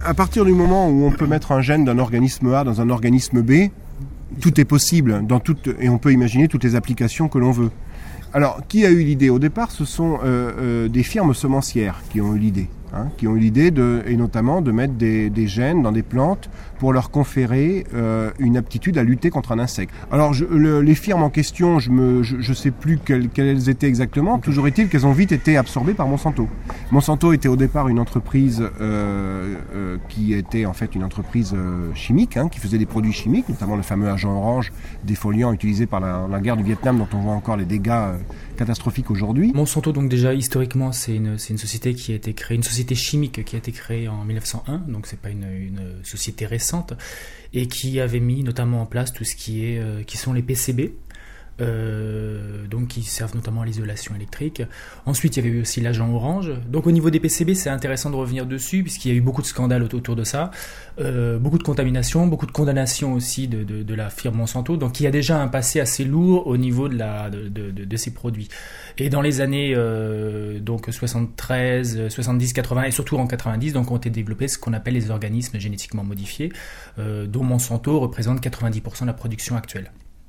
À partir du moment où on peut mettre un gène d'un organisme A dans un organisme B, tout est possible et on peut imaginer toutes les applications que l'on veut. Alors, qui a eu l'idée ? Au départ, ce sont des firmes semencières qui ont eu l'idée. Et notamment de mettre des gènes dans des plantes pour leur conférer une aptitude à lutter contre un insecte. Alors les firmes en question, je ne sais plus quelles elles étaient exactement. Toujours est-il qu'elles ont vite été absorbées par Monsanto. Monsanto était au départ une entreprise qui était en fait une entreprise chimique, qui faisait des produits chimiques, notamment le fameux agent orange défoliant utilisé par la guerre du Vietnam, dont on voit encore les dégâts catastrophique aujourd'hui. Monsanto, donc déjà historiquement, c'est une société qui a été créée, une société chimique qui a été créée en 1901, donc c'est pas une société récente, et qui avait mis notamment en place tout ce qui sont les PCB. Donc qui servent notamment à l'isolation électrique. Ensuite, il y avait eu aussi l'agent orange. Donc au niveau des PCB, c'est intéressant de revenir dessus puisqu'il y a eu beaucoup de scandales autour de ça, beaucoup de contamination, beaucoup de condamnations aussi de la firme Monsanto. Donc il y a déjà un passé assez lourd au niveau de ces produits. Et dans les années donc 73, 70, 80 et surtout en 90, donc ont été développés ce qu'on appelle les organismes génétiquement modifiés, dont Monsanto représente 90% de la production actuelle.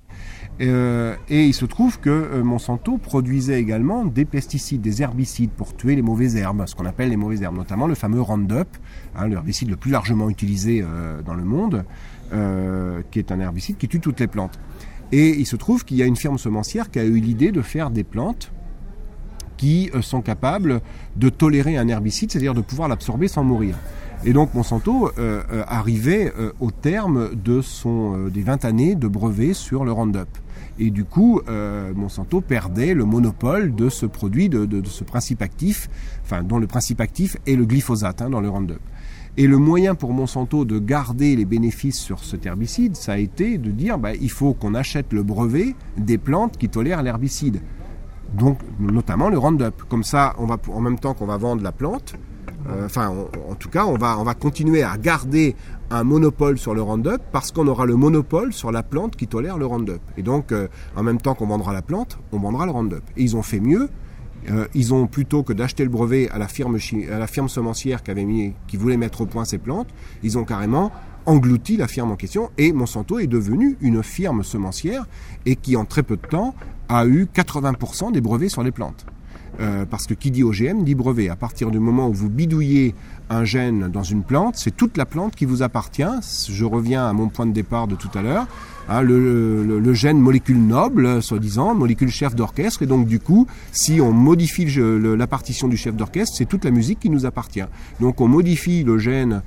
Et il se trouve que Monsanto produisait également des pesticides, des herbicides pour tuer les mauvaises herbes, ce qu'on appelle les mauvaises herbes, notamment le fameux Roundup, l'herbicide le plus largement utilisé dans le monde, qui est un herbicide qui tue toutes les plantes. Et il se trouve qu'il y a une firme semencière qui a eu l'idée de faire des plantes qui sont capables de tolérer un herbicide, c'est-à-dire de pouvoir l'absorber sans mourir. Et donc Monsanto arrivait au terme des 20 années de brevet sur le Roundup. Et du coup, Monsanto perdait le monopole de ce produit, de ce principe actif, dont le principe actif est le glyphosate dans le Roundup. Et le moyen pour Monsanto de garder les bénéfices sur cet herbicide, ça a été de dire il faut qu'on achète le brevet des plantes qui tolèrent l'herbicide. Donc, notamment le Roundup. Comme ça, en même temps qu'on va vendre la plante, en tout cas, on va continuer à garder un monopole sur le Roundup parce qu'on aura le monopole sur la plante qui tolère le Roundup. Et donc, en même temps qu'on vendra la plante, on vendra le Roundup. Et ils ont fait mieux. Ils ont, plutôt que d'acheter le brevet à la firme semencière qui voulait mettre au point ces plantes, ils ont carrément englouti la firme en question. Et Monsanto est devenu une firme semencière et qui, en très peu de temps, a eu 80% des brevets sur les plantes. Parce que qui dit OGM dit brevet. À partir du moment où vous bidouillez un gène dans une plante, c'est toute la plante qui vous appartient. Je reviens à mon point de départ de tout à l'heure. Le gène molécule noble, soi-disant, molécule chef d'orchestre. Et donc du coup, si on modifie la partition du chef d'orchestre, c'est toute la musique qui nous appartient. Donc on modifie le gène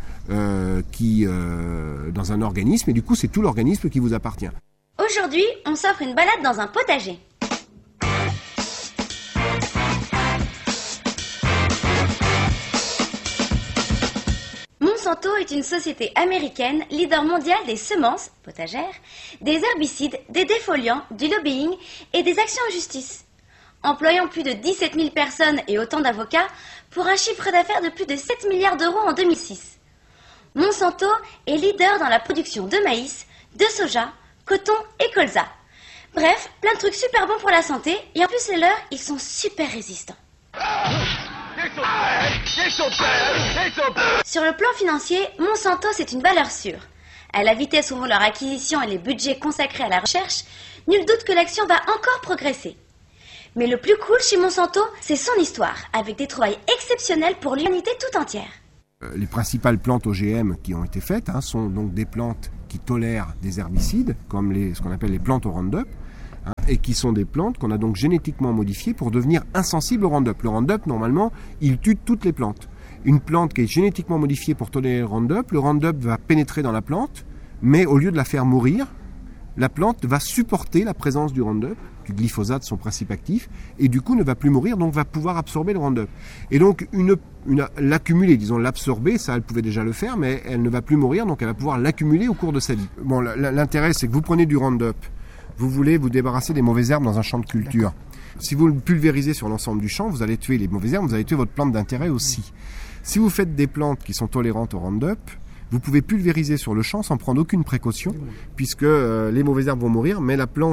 dans un organisme et du coup c'est tout l'organisme qui vous appartient. Aujourd'hui, on s'offre une balade dans un potager. Monsanto est une société américaine, leader mondial des semences, potagères, des herbicides, des défoliants, du lobbying et des actions en justice. Employant plus de 17 000 personnes et autant d'avocats pour un chiffre d'affaires de plus de 7 milliards d'euros en 2006. Monsanto est leader dans la production de maïs, de soja, coton et colza. Bref, plein de trucs super bons pour la santé et en plus les leurs, ils sont super résistants. Sur le plan financier, Monsanto c'est une valeur sûre. À la vitesse où vont leur acquisition et les budgets consacrés à la recherche, nul doute que l'action va encore progresser. Mais le plus cool chez Monsanto, c'est son histoire, avec des trouvailles exceptionnelles pour l'humanité tout entière. Les principales plantes OGM qui ont été faites sont donc des plantes qui tolèrent des herbicides, comme ce qu'on appelle les plantes au Roundup, et qui sont des plantes qu'on a donc génétiquement modifiées pour devenir insensibles au Roundup. Le Roundup, normalement, il tue toutes les plantes. Une plante qui est génétiquement modifiée pour tolérer le Roundup va pénétrer dans la plante, mais au lieu de la faire mourir, la plante va supporter la présence du Roundup, du glyphosate, son principe actif, et du coup ne va plus mourir, donc va pouvoir absorber le Roundup. Et donc l'accumuler, l'absorber, ça elle pouvait déjà le faire, mais elle ne va plus mourir, donc elle va pouvoir l'accumuler au cours de sa vie. Bon, l'intérêt c'est que vous prenez du Roundup, vous voulez vous débarrasser des mauvaises herbes dans un champ de culture. Si vous le pulvérisez sur l'ensemble du champ, vous allez tuer les mauvaises herbes, vous allez tuer votre plante d'intérêt aussi. Si vous faites des plantes qui sont tolérantes au Roundup, vous pouvez pulvériser sur le champ sans prendre aucune précaution, puisque les mauvaises herbes vont mourir, mais la plante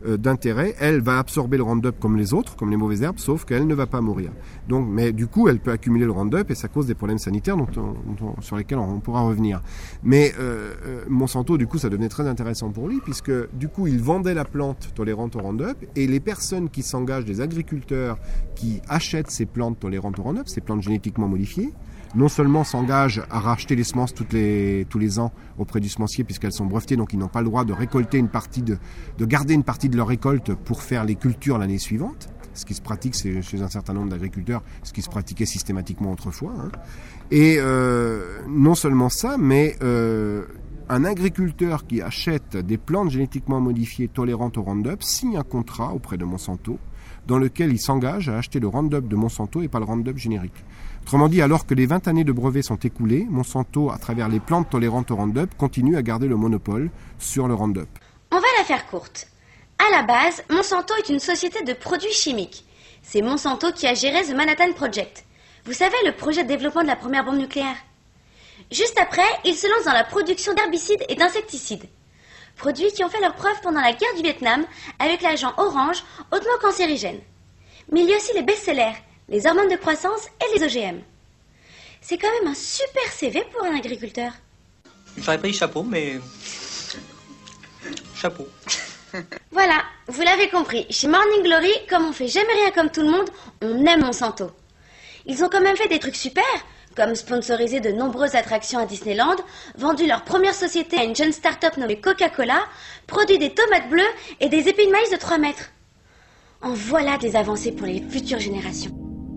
d'intérêt, elle va absorber le Roundup comme les autres, comme les mauvaises herbes, sauf qu'elle ne va pas mourir. Donc, mais du coup, elle peut accumuler le Roundup et ça cause des problèmes sanitaires sur lesquels on pourra revenir. Mais Monsanto, du coup, ça devenait très intéressant pour lui, puisque du coup, il vendait la plante tolérante au Roundup, et les personnes qui s'engagent, les agriculteurs qui achètent ces plantes tolérantes au Roundup, ces plantes génétiquement modifiées, non seulement s'engagent à racheter les semences tous les ans auprès du semencier puisqu'elles sont brevetées, donc ils n'ont pas le droit de récolter de garder une partie de leur récolte pour faire les cultures l'année suivante. Ce qui se pratique chez un certain nombre d'agriculteurs, ce qui se pratiquait systématiquement autrefois. Hein. Et non seulement ça, mais un agriculteur qui achète des plantes génétiquement modifiées tolérantes au Roundup signe un contrat auprès de Monsanto dans lequel il s'engage à acheter le Roundup de Monsanto et pas le Roundup générique. Autrement dit, alors que les 20 années de brevets sont écoulées, Monsanto, à travers les plantes tolérantes au Roundup, continue à garder le monopole sur le Roundup. On va la faire courte. À la base, Monsanto est une société de produits chimiques. C'est Monsanto qui a géré The Manhattan Project. Vous savez, le projet de développement de la première bombe nucléaire. Juste après, il se lance dans la production d'herbicides et d'insecticides. Produits qui ont fait leur preuve pendant la guerre du Vietnam avec l'agent orange, hautement cancérigène. Mais il y a aussi les best-sellers, les hormones de croissance et les OGM. C'est quand même un super CV pour un agriculteur. J'aurais pris chapeau, mais... chapeau. Voilà, vous l'avez compris. Chez Morning Glory, comme on fait jamais rien comme tout le monde, on aime Monsanto. Ils ont quand même fait des trucs super, comme sponsoriser de nombreuses attractions à Disneyland, vendu leur première société à une jeune start-up nommée Coca-Cola, produit des tomates bleues et des épis de maïs de 3 mètres. En voilà des avancées pour les futures générations.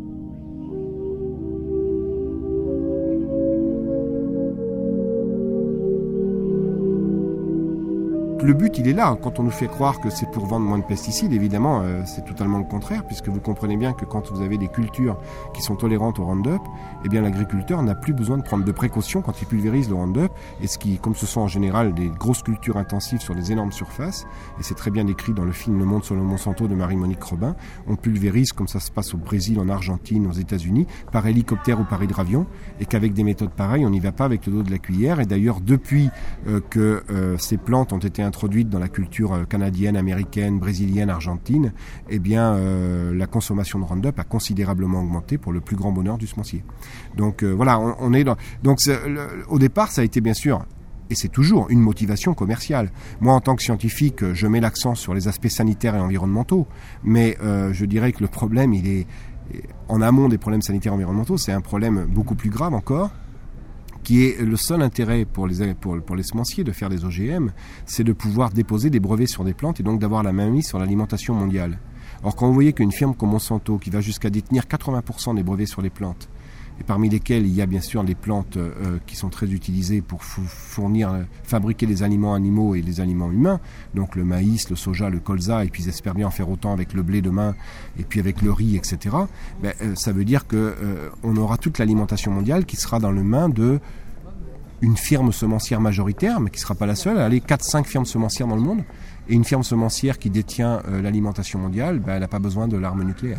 Le but, il est là. Quand on nous fait croire que c'est pour vendre moins de pesticides, évidemment, c'est totalement le contraire, puisque vous comprenez bien que quand vous avez des cultures qui sont tolérantes au Roundup, eh bien l'agriculteur n'a plus besoin de prendre de précautions quand il pulvérise le Roundup, et comme ce sont en général des grosses cultures intensives sur des énormes surfaces, et c'est très bien décrit dans le film Le Monde sur le Monsanto de Marie-Monique Robin, on pulvérise comme ça se passe au Brésil, en Argentine, aux États-Unis, par hélicoptère ou par hydravion, et qu'avec des méthodes pareilles, on n'y va pas avec le dos de la cuillère, et d'ailleurs, depuis que ces plantes ont été introduite dans la culture canadienne, américaine, brésilienne, argentine, eh bien la consommation de Roundup a considérablement augmenté pour le plus grand bonheur du semencier. Donc voilà, on est dans... Donc au départ, ça a été bien sûr, et c'est toujours, une motivation commerciale. Moi, en tant que scientifique, je mets l'accent sur les aspects sanitaires et environnementaux, mais je dirais que le problème, il est en amont des problèmes sanitaires et environnementaux, c'est un problème beaucoup plus grave encore, qui est le seul intérêt pour les semenciers de faire des OGM, c'est de pouvoir déposer des brevets sur des plantes et donc d'avoir la mainmise sur l'alimentation mondiale. Or, quand vous voyez qu'une firme comme Monsanto, qui va jusqu'à détenir 80% des brevets sur les plantes, et parmi lesquels il y a bien sûr les plantes qui sont très utilisées pour fabriquer les aliments animaux et les aliments humains, donc le maïs, le soja, le colza, et puis ils espèrent bien en faire autant avec le blé demain, et puis avec le riz, etc. Ça veut dire qu'on aura toute l'alimentation mondiale qui sera dans les mains de une firme semencière majoritaire, mais qui ne sera pas la seule. Elle a 4-5 firmes semencières dans le monde, et une firme semencière qui détient l'alimentation mondiale, elle n'a pas besoin de l'arme nucléaire.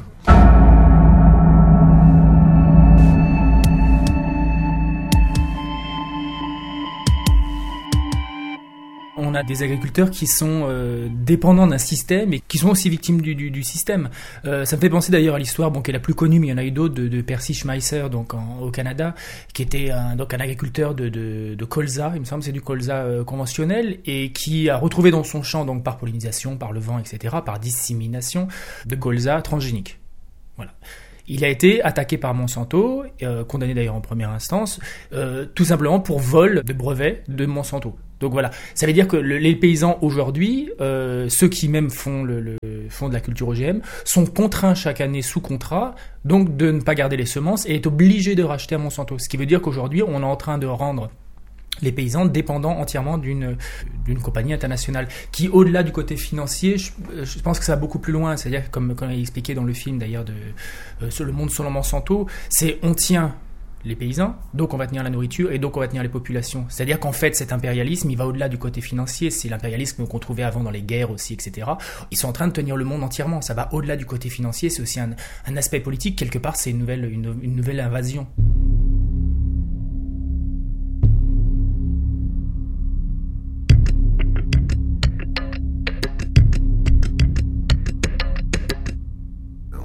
On a des agriculteurs qui sont dépendants d'un système et qui sont aussi victimes du système. Ça me fait penser d'ailleurs à l'histoire, qui est la plus connue, mais il y en a eu d'autres, de Percy Schmeisser, au Canada, qui était un agriculteur de colza, il me semble, c'est du colza conventionnel, et qui a retrouvé dans son champ, donc par pollinisation, par le vent, etc., par dissémination, de colza transgénique. Voilà. Il a été attaqué par Monsanto, condamné d'ailleurs en première instance, tout simplement pour vol de brevets de Monsanto. Donc voilà, ça veut dire que les paysans aujourd'hui, ceux qui même font de la culture OGM, sont contraints chaque année sous contrat, donc de ne pas garder les semences et est obligés de racheter à Monsanto. Ce qui veut dire qu'aujourd'hui, on est en train de rendre les paysans dépendants entièrement d'une compagnie internationale qui, au-delà du côté financier, je pense que ça va beaucoup plus loin. C'est-à-dire, comme il expliqué dans le film d'ailleurs sur Le Monde selon Monsanto, c'est on tient les paysans, donc on va tenir la nourriture et donc on va tenir les populations. C'est-à-dire qu'en fait, cet impérialisme, il va au-delà du côté financier. C'est l'impérialisme qu'on trouvait avant dans les guerres aussi, etc. Ils sont en train de tenir le monde entièrement. Ça va au-delà du côté financier. C'est aussi un aspect politique. Quelque part, c'est une nouvelle invasion.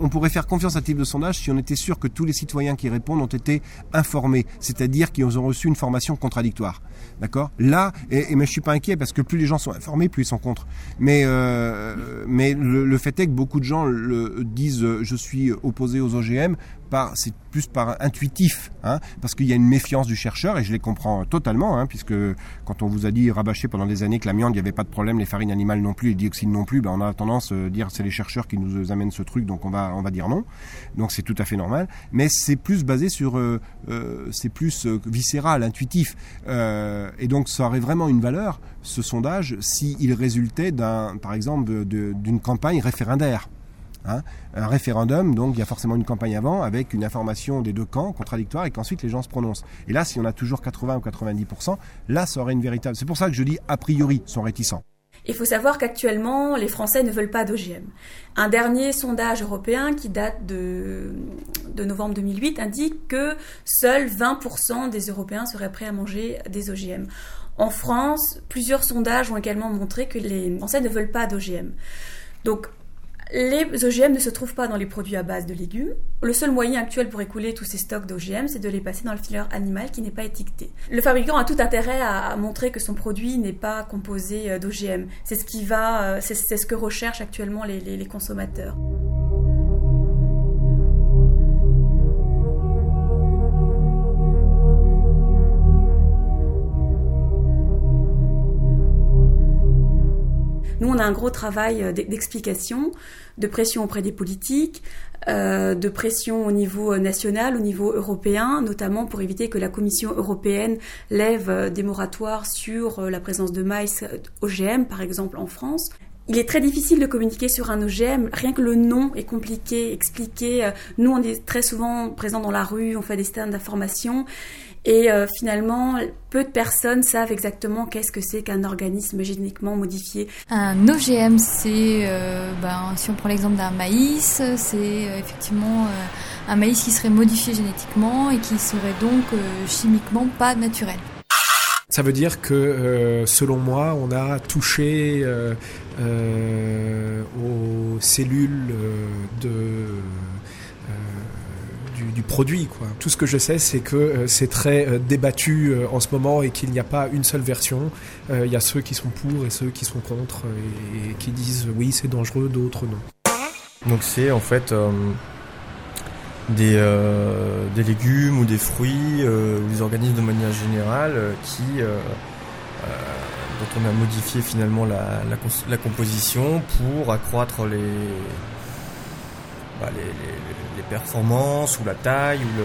pourrait faire confiance à ce type de sondage si on était sûr que tous les citoyens qui répondent ont été informés, c'est-à-dire qu'ils ont reçu une formation contradictoire. D'accord ? Là, mais je suis pas inquiet parce que plus les gens sont informés, plus ils sont contre. Mais le fait est que beaucoup de gens disent je suis opposé aux OGM. C'est plus par intuitif, parce qu'il y a une méfiance du chercheur, et je les comprends totalement, puisque quand on vous a dit rabâcher pendant des années que l'amiante, il n'y avait pas de problème, les farines animales non plus, les dioxines non plus, on a tendance à dire c'est les chercheurs qui nous amènent ce truc, donc on va dire non. Donc c'est tout à fait normal, mais c'est plus basé sur, c'est plus viscéral, intuitif, et donc ça aurait vraiment une valeur, ce sondage, s'il résultait par exemple, d'une campagne référendaire. Un référendum, donc il y a forcément une campagne avant avec une information des deux camps contradictoire et qu'ensuite les gens se prononcent. Et là, si on a toujours 80 ou 90%, là, ça aurait une véritable... C'est pour ça que je dis, a priori, sont réticents. Il faut savoir qu'actuellement, les Français ne veulent pas d'OGM. Un dernier sondage européen qui date de novembre 2008 indique que seuls 20% des Européens seraient prêts à manger des OGM. En France, plusieurs sondages ont également montré que les Français ne veulent pas d'OGM. Donc, les OGM ne se trouvent pas dans les produits à base de légumes. Le seul moyen actuel pour écouler tous ces stocks d'OGM, c'est de les passer dans le fileur animal qui n'est pas étiqueté. Le fabricant a tout intérêt à montrer que son produit n'est pas composé d'OGM. C'est ce que recherchent actuellement les consommateurs. Nous, on a un gros travail d'explication, de pression auprès des politiques, de pression au niveau national, au niveau européen, notamment pour éviter que la Commission européenne lève des moratoires sur la présence de maïs OGM, par exemple en France. Il est très difficile de communiquer sur un OGM, rien que le nom est compliqué, expliquer. Nous, on est très souvent présents dans la rue, on fait des stands d'information. Et finalement, peu de personnes savent exactement qu'est-ce que c'est qu'un organisme génétiquement modifié. Un OGM, c'est, si on prend l'exemple d'un maïs, c'est effectivement un maïs qui serait modifié génétiquement et qui serait donc chimiquement pas naturel. Ça veut dire que, selon moi, on a touché aux cellules du produit, quoi. Tout ce que je sais, c'est que c'est très débattu en ce moment et qu'il n'y a pas une seule version. Il y a ceux qui sont pour et ceux qui sont contre et qui disent oui, c'est dangereux, d'autres non. Donc c'est en fait des légumes ou des fruits ou des organismes de manière générale dont on a modifié finalement la composition pour accroître les performances ou la taille ou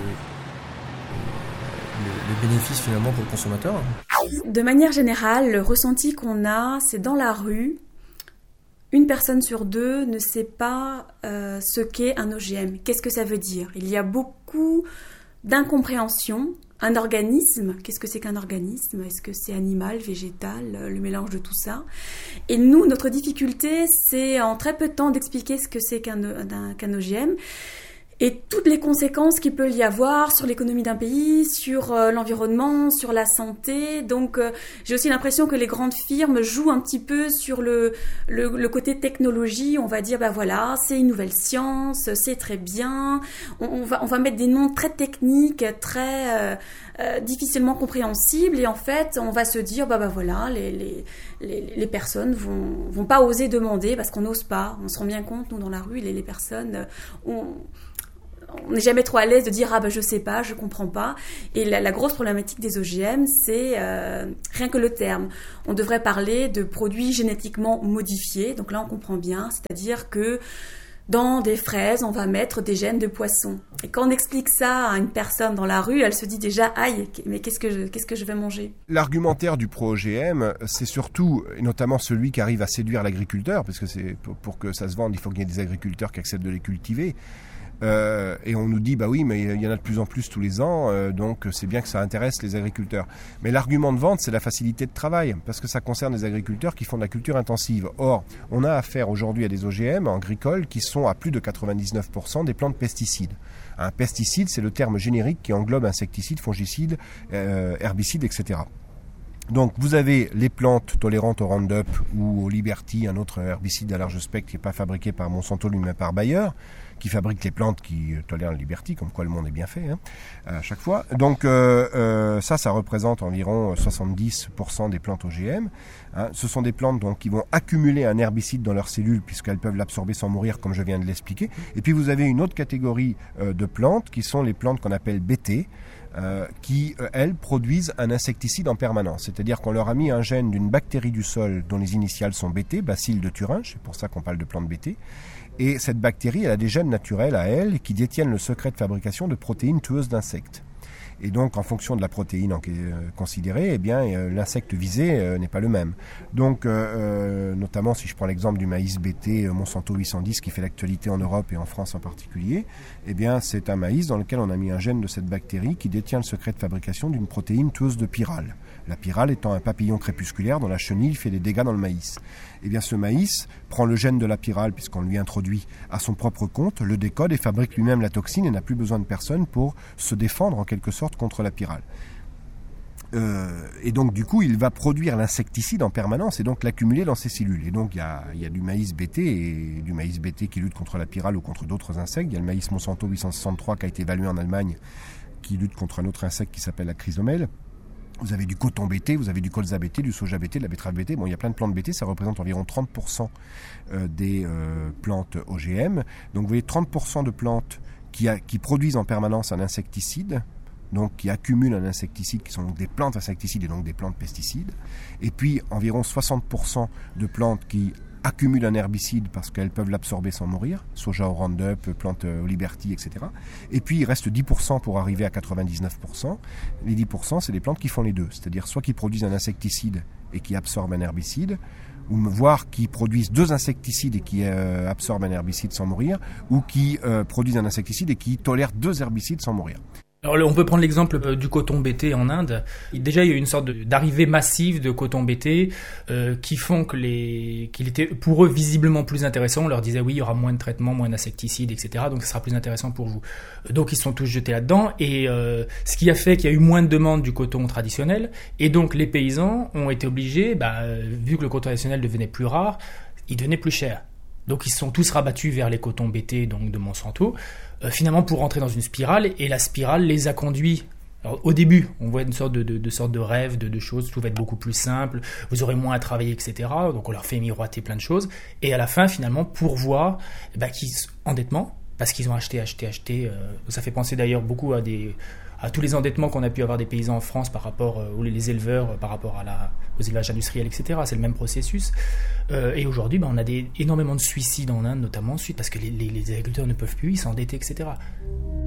les bénéfices finalement pour le consommateur. De manière générale, le ressenti qu'on a, c'est dans la rue, une personne sur deux ne sait pas ce qu'est un OGM. Qu'est-ce que ça veut dire ? Il y a beaucoup d'incompréhension. Un organisme, qu'est-ce que c'est qu'un organisme ? Est-ce que c'est animal, végétal, le mélange de tout ça ? Et nous, notre difficulté, c'est en très peu de temps d'expliquer ce que c'est qu'un OGM et toutes les conséquences qu'il peut y avoir sur l'économie d'un pays, sur l'environnement, sur la santé. Donc, j'ai aussi l'impression que les grandes firmes jouent un petit peu sur le côté technologie. On va dire, voilà, c'est une nouvelle science, c'est très bien. On va mettre des noms très techniques, très difficilement compréhensibles. Et en fait, on va se dire, voilà, les personnes vont pas oser demander parce qu'on n'ose pas. On se rend bien compte, nous, dans la rue, les personnes... On n'est jamais trop à l'aise de dire je sais pas, je comprends pas. Et la grosse problématique des OGM, c'est rien que le terme. On devrait parler de produits génétiquement modifiés. Donc là, on comprend bien, c'est-à-dire que dans des fraises, on va mettre des gènes de poisson. Et quand on explique ça à une personne dans la rue, elle se dit déjà aïe, mais qu'est-ce que je vais manger ? L'argumentaire du pro-OGM, c'est surtout, et notamment celui qui arrive à séduire l'agriculteur, parce que c'est pour que ça se vende, il faut qu'il y ait des agriculteurs qui acceptent de les cultiver. Et on nous dit oui, mais il y en a de plus en plus tous les ans, donc c'est bien que ça intéresse les agriculteurs. Mais l'argument de vente, c'est la facilité de travail, parce que ça concerne les agriculteurs qui font de la culture intensive. Or, on a affaire aujourd'hui à des OGM agricoles qui sont à plus de 99% des plantes pesticides. Un pesticide, c'est le terme générique qui englobe insecticides, fongicides, herbicides, etc. Donc vous avez les plantes tolérantes au Roundup ou au Liberty, un autre herbicide à large spectre qui n'est pas fabriqué par Monsanto lui mais par Bayer, qui fabrique les plantes qui tolèrent le Liberty, comme quoi le monde est bien fait à chaque fois. Donc ça représente environ 70% des plantes OGM. Ce sont des plantes donc qui vont accumuler un herbicide dans leurs cellules puisqu'elles peuvent l'absorber sans mourir, comme je viens de l'expliquer. Et puis vous avez une autre catégorie de plantes qui sont les plantes qu'on appelle BT, qui, elles, produisent un insecticide en permanence. C'est-à-dire qu'on leur a mis un gène d'une bactérie du sol dont les initiales sont BT, Bacille de Thuringe, c'est pour ça qu'on parle de plante BT. Et cette bactérie, elle a des gènes naturels à elle qui détiennent le secret de fabrication de protéines tueuses d'insectes. Et donc, en fonction de la protéine considérée, eh bien, l'insecte visé n'est pas le même. Donc, notamment, si je prends l'exemple du maïs BT Monsanto 810 qui fait l'actualité en Europe et en France en particulier, eh bien, c'est un maïs dans lequel on a mis un gène de cette bactérie qui détient le secret de fabrication d'une protéine tueuse de pyrale. La pyrale étant un papillon crépusculaire dont la chenille fait des dégâts dans le maïs. Eh bien, ce maïs prend le gène de la pyrale, puisqu'on lui introduit à son propre compte, le décode et fabrique lui-même la toxine et n'a plus besoin de personne pour se défendre en quelque sorte contre la pyrale. Et donc du coup il va produire l'insecticide en permanence et donc l'accumuler dans ses cellules. Et donc il y a du maïs BT et du maïs BT qui lutte contre la pyrale ou contre d'autres insectes. Il y a le maïs Monsanto 863 qui a été évalué en Allemagne qui lutte contre un autre insecte qui s'appelle la chrysomèle. Vous avez du coton BT, vous avez du colza BT, du soja BT, de la betterave BT. Bon, il y a plein de plantes BT, ça représente environ 30% des plantes OGM. Donc vous voyez 30% de plantes qui produisent en permanence un insecticide, donc qui accumulent un insecticide, qui sont donc des plantes insecticides et donc des plantes pesticides. Et puis environ 60% de plantes qui accumulent un herbicide parce qu'elles peuvent l'absorber sans mourir, soja au Roundup, plantes au Liberty, etc. Et puis il reste 10% pour arriver à 99%. Les 10%, c'est des plantes qui font les deux, c'est-à-dire soit qui produisent un insecticide et qui absorbent un herbicide, ou voire qui produisent deux insecticides et qui absorbent un herbicide sans mourir, ou qui produisent un insecticide et qui tolèrent deux herbicides sans mourir. Alors on peut prendre l'exemple du coton BT en Inde. Déjà il y a eu une sorte d'arrivée massive de coton BT qui font qu'il était pour eux visiblement plus intéressant. On leur disait oui il y aura moins de traitements, moins d'insecticides, etc. Donc ça sera plus intéressant pour vous. Donc ils se sont tous jetés là-dedans et ce qui a fait qu'il y a eu moins de demandes du coton traditionnel et donc les paysans ont été obligés, vu que le coton traditionnel devenait plus rare, il devenait plus cher. Donc ils se sont tous rabattus vers les cotons BT donc de Monsanto, finalement pour rentrer dans une spirale, et la spirale les a conduits. Alors, au début, on voit une sorte de rêve, de choses, tout va être beaucoup plus simple, vous aurez moins à travailler, etc. Donc on leur fait miroiter plein de choses, et à la fin finalement pour voir endettement, parce qu'ils ont acheté. Ça fait penser d'ailleurs beaucoup à tous les endettements qu'on a pu avoir des paysans en France par rapport ou les éleveurs par rapport aux élevages industriels, etc. C'est le même processus. Et aujourd'hui, on a énormément de suicides en Inde, notamment ensuite, parce que les agriculteurs ne peuvent plus, ils s'endettent, etc.